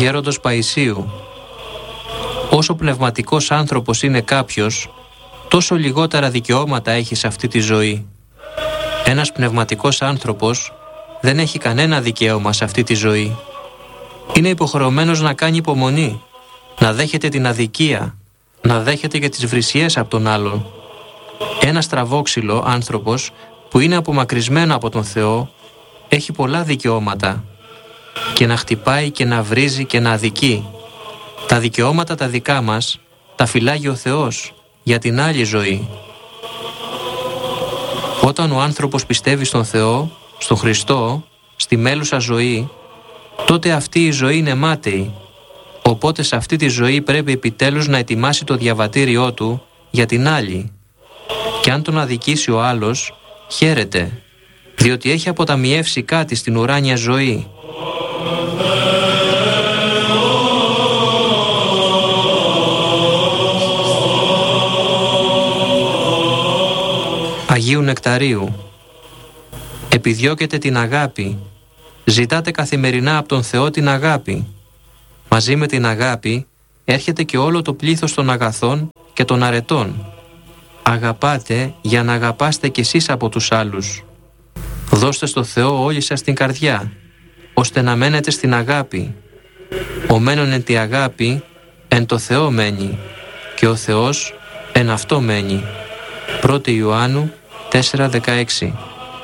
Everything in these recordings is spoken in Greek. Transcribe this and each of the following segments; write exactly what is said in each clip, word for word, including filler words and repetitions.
Γέροντος Παϊσίου, όσο πνευματικός άνθρωπος είναι κάποιος, τόσο λιγότερα δικαιώματα έχει σε αυτή τη ζωή. Ένας πνευματικός άνθρωπος δεν έχει κανένα δικαίωμα σε αυτή τη ζωή. Είναι υποχρεωμένος να κάνει υπομονή, να δέχεται την αδικία, να δέχεται και τις βρυσιές από τον άλλον. Ένας τραβόξυλο άνθρωπος που είναι απομακρυσμένο από τον Θεό έχει πολλά δικαιώματα και να χτυπάει και να βρίζει και να αδικεί. Τα δικαιώματα τα δικά μας τα φυλάγει ο Θεός για την άλλη ζωή. Όταν ο άνθρωπος πιστεύει στον Θεό, στον Χριστό, στη μέλουσα ζωή, τότε αυτή η ζωή είναι μάταιη. Οπότε σε αυτή τη ζωή πρέπει επιτέλους να ετοιμάσει το διαβατήριό του για την άλλη. Και αν τον αδικήσει ο άλλος, χαίρεται, διότι έχει αποταμιεύσει κάτι στην ουράνια ζωή. Αγίου Νεκταρίου, επιδιώκετε την αγάπη, ζητάτε καθημερινά από τον Θεό την αγάπη. Μαζί με την αγάπη έρχεται και όλο το πλήθος των αγαθών και των αρετών. Αγαπάτε για να αγαπάστε κι εσείς από τους άλλους. Δώστε στο Θεό όλη σας την καρδιά, ώστε να μένετε στην αγάπη. Ο μένον εν τη αγάπη, εν το Θεό μένει, και ο Θεός εν αυτό μένει. πρώτη Ιωάννου τέσσερα δεκαέξι.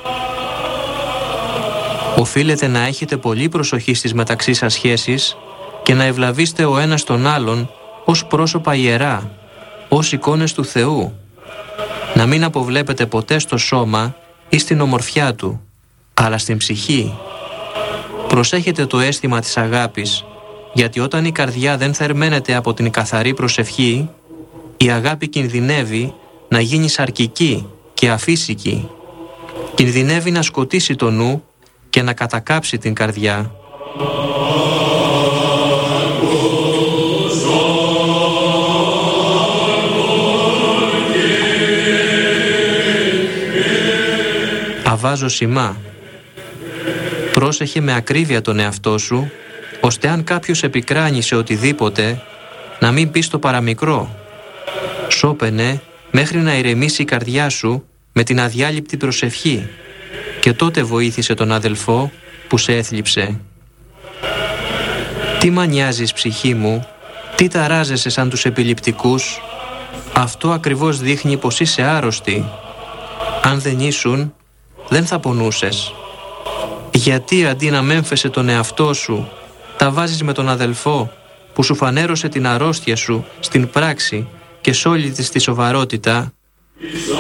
Οφείλετε να έχετε πολύ προσοχή στις μεταξύ σας σχέσεις και να ευλαβείστε ο ένας τον άλλον ως πρόσωπα ιερά, ως εικόνες του Θεού. Να μην αποβλέπετε ποτέ στο σώμα ή στην ομορφιά του, αλλά στην ψυχή. Προσέχετε το αίσθημα της αγάπης, γιατί όταν η καρδιά δεν θερμαίνεται από την καθαρή προσευχή, η αγάπη κινδυνεύει να γίνει σαρκική και αφύσικη. Κινδυνεύει να σκοτήσει το νου και να κατακάψει την καρδιά. Αβάζω σημά. Πρόσεχε με ακρίβεια τον εαυτό σου, ώστε αν κάποιος επικράνει σε οτιδήποτε, να μην πεις το παραμικρό. Σώπαινε μέχρι να ηρεμήσει η καρδιά σου με την αδιάλειπτη προσευχή, και τότε βοήθησε τον αδελφό που σε έθλιψε. Τι μανιάζεις, ψυχή μου, τι ταράζεσαι σαν τους επιληπτικούς? Αυτό ακριβώς δείχνει πως είσαι άρρωστη. Αν δεν ήσουν, δεν θα πονούσες. Γιατί αντί να μέμφεσαι τον εαυτό σου, τα βάζεις με τον αδελφό που σου φανέρωσε την αρρώστια σου στην πράξη και σ' όλη της τη σοβαρότητα?